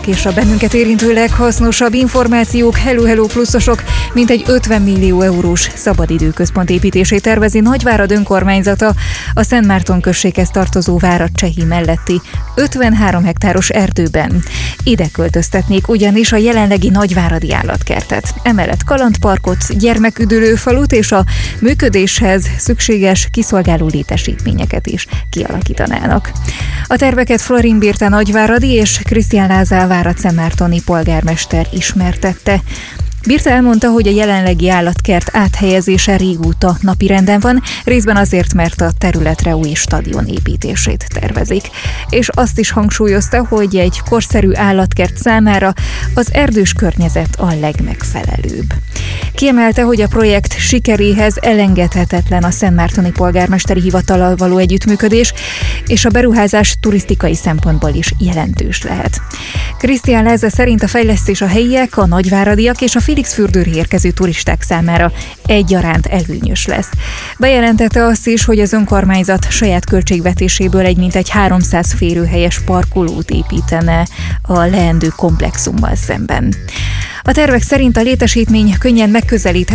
És a bennünket érintő leghasznosabb információk, Hello pluszosok, mintegy 50 millió eurós szabadidőközpont építését tervezi Nagyvárad önkormányzata a Szentmárton községhez tartozó Várad-Csehi melletti 53 hektáros erdőben. Ide költöztetnék ugyanis a jelenlegi nagyváradi állatkertet. Emellett kalandparkot, gyermeküdülőfalut és a működéshez szükséges kiszolgáló létesítményeket is kialakítanának. A terveket Florin Birta nagyváradi és Krisztián Lázár várad-szentmártoni polgármester ismertette. Birta elmondta, hogy a jelenlegi állatkert áthelyezése régóta napirenden van, részben azért, mert a területre új stadion építését tervezik. És azt is hangsúlyozta, hogy egy korszerű állatkert számára az erdős környezet a legmegfelelőbb. Kiemelte, hogy a projekt sikeréhez elengedhetetlen a szentmártoni polgármesteri hivatallal való együttműködés, és a beruházás turisztikai szempontból is jelentős lehet. Krisztián Lázár szerint a fejlesztés a helyiek, a nagyváradiak és a Félixfürdőre érkező turisták számára egyaránt előnyös lesz. Bejelentette azt is, hogy az önkormányzat saját költségvetéséből egy mintegy 300 férőhelyes parkolót építene a leendő komplexummal szemben. A tervek szerint a létesítmény könnyen megközelíthető